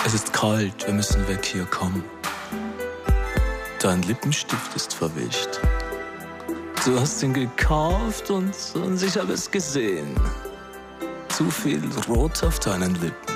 Es ist kalt, wir müssen weg hier, komm. Dein Lippenstift ist verwischt. Du hast ihn gekauft und ich habe es gesehen. Zu viel Rot auf deinen Lippen.